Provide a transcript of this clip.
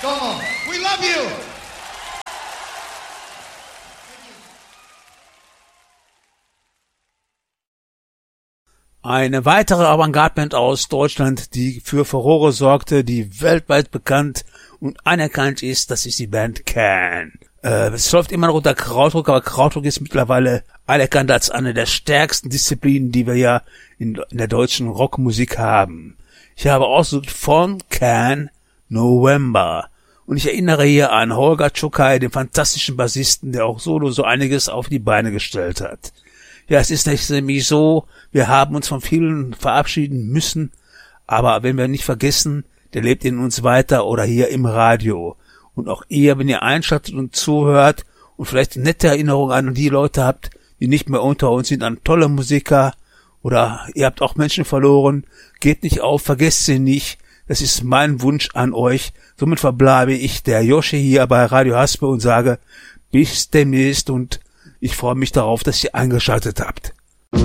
Como. We love you. Eine weitere Avantgarde-Band aus Deutschland, die für Furore sorgte, die weltweit bekannt und anerkannt ist, das ist die Band Can. Es läuft immer noch unter Krautrock, aber Krautrock ist mittlerweile anerkannt als eine der stärksten Disziplinen, die wir ja in der deutschen Rockmusik haben. Ich habe ausgesucht von Can November. Und ich erinnere hier an Holger Czukay, den fantastischen Bassisten, der auch solo so einiges auf die Beine gestellt hat. Ja, es ist nämlich so, wir haben uns von vielen verabschieden müssen, aber wenn wir nicht vergessen, der lebt in uns weiter oder hier im Radio. Und auch ihr, wenn ihr einschaltet und zuhört und vielleicht nette Erinnerungen an die Leute habt, die nicht mehr unter uns sind, an tolle Musiker oder ihr habt auch Menschen verloren, geht nicht auf, vergesst sie nicht. Das ist mein Wunsch an euch. Somit verbleibe ich, der Joshi, hier bei Radio Haspe und sage bis demnächst und ich freue mich darauf, dass ihr eingeschaltet habt.